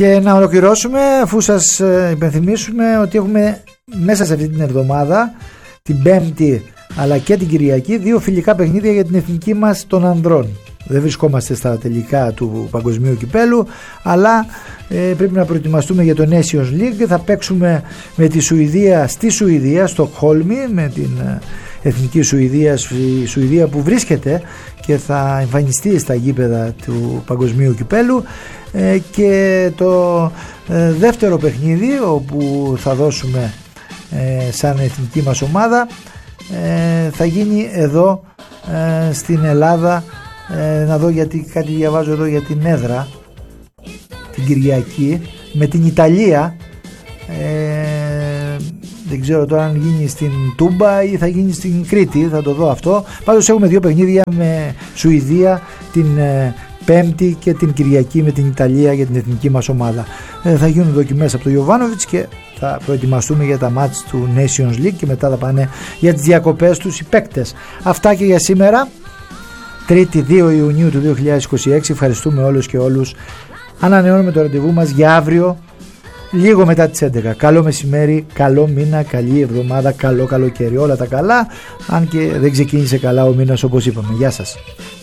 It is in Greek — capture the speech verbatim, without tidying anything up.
Και να ολοκληρώσουμε, αφού σας υπενθυμίσουμε ότι έχουμε μέσα σε αυτή την εβδομάδα, την Πέμπτη αλλά και την Κυριακή, δύο φιλικά παιχνίδια για την εθνική μας των ανδρών. Δεν βρισκόμαστε στα τελικά του παγκοσμίου κυπέλου, αλλά ε, πρέπει να προετοιμαστούμε για το Nations League. Θα παίξουμε με τη Σουηδία στη Σουηδία, στο Χόλμη, με την ε, εθνική Σουηδία, η Σουηδία που βρίσκεται και θα εμφανιστεί στα γήπεδα του παγκοσμίου κυπέλου, ε, και το ε, δεύτερο παιχνίδι όπου θα δώσουμε ε, σαν εθνική μας ομάδα ε, θα γίνει εδώ ε, στην Ελλάδα. Ε, να δω, γιατί κάτι διαβάζω εδώ για την έδρα, την Κυριακή με την Ιταλία. ε, δεν ξέρω τώρα αν γίνει στην Τούμπα ή θα γίνει στην Κρήτη, θα το δω αυτό. Πάντως έχουμε δύο παιχνίδια με Σουηδία την ε, Πέμπτη και την Κυριακή με την Ιταλία για την εθνική μας ομάδα. ε, θα γίνουν δοκιμές από τον Γιοβάνοβιτς και θα προετοιμαστούμε για τα μάτς του Nations League και μετά θα πάνε για τις διακοπές τους οι παίκτες. Αυτά και για σήμερα, Τρίτη δύο Ιουνίου του δύο χιλιάδες είκοσι έξι. Ευχαριστούμε όλους και όλους. Ανανεώνουμε το ραντεβού μας για αύριο λίγο μετά τις έντεκα. Καλό μεσημέρι, καλό μήνα, καλή εβδομάδα, καλό καλοκαίρι, όλα τα καλά, αν και δεν ξεκίνησε καλά ο μήνας όπως είπαμε. Γεια σας.